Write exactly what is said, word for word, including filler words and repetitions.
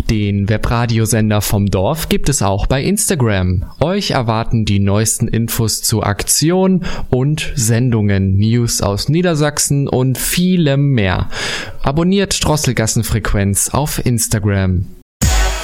Den Webradiosender vom Dorf gibt es auch bei Instagram. Euch erwarten die neuesten Infos zu Aktionen und Sendungen, News aus Niedersachsen und vielem mehr. Abonniert Drosselgassenfrequenz auf Instagram.